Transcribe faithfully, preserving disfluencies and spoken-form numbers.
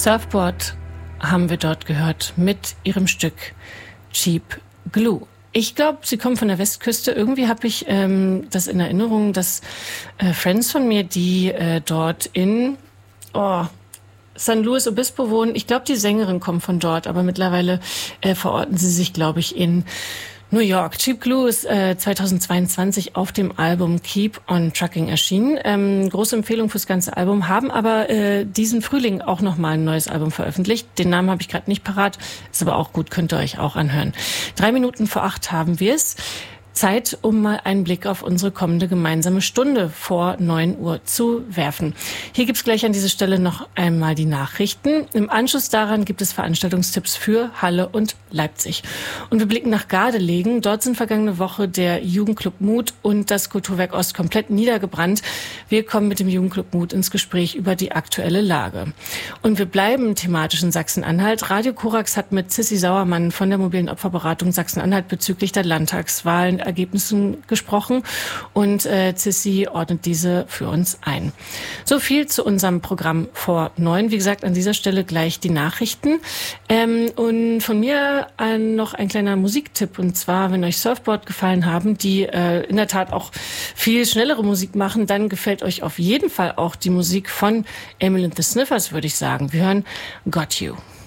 Surfboard haben wir dort gehört mit ihrem Stück Cheap Glue. Ich glaube, sie kommen von der Westküste. Irgendwie habe ich ähm, das in Erinnerung, dass äh, Friends von mir, die äh, dort in oh, San Luis Obispo wohnen, ich glaube, die Sängerin kommt von dort, aber mittlerweile äh, verorten sie sich, glaube ich, in New York. Cheap Glue ist äh, zweitausendzweiundzwanzig auf dem Album Keep on Trucking erschienen. Ähm, große Empfehlung fürs ganze Album. Haben aber äh, diesen Frühling auch nochmal ein neues Album veröffentlicht. Den Namen habe ich gerade nicht parat, ist aber auch gut, könnt ihr euch auch anhören. Drei Minuten vor acht haben wir es. Zeit, um mal einen Blick auf unsere kommende gemeinsame Stunde vor neun Uhr zu werfen. Hier gibt's gleich an dieser Stelle noch einmal die Nachrichten. Im Anschluss daran gibt es Veranstaltungstipps für Halle und Leipzig. Und wir blicken nach Gardelegen. Dort sind vergangene Woche der Jugendclub Mut und das Kulturwerk Ost komplett niedergebrannt. Wir kommen mit dem Jugendclub Mut ins Gespräch über die aktuelle Lage. Und wir bleiben thematisch in Sachsen-Anhalt. Radio Korax hat mit Sissi Sauermann von der mobilen Opferberatung Sachsen-Anhalt bezüglich der Landtagswahlen Ergebnissen gesprochen und äh, Sissi ordnet diese für uns ein. So viel zu unserem Programm vor neun. Wie gesagt, an dieser Stelle gleich die Nachrichten. Ähm, und von mir ein, noch ein kleiner Musiktipp. Und zwar, wenn euch Surfboard gefallen haben, die äh, in der Tat auch viel schnellere Musik machen, dann gefällt euch auf jeden Fall auch die Musik von Emily and the Sniffers, würde ich sagen. Wir hören Got You.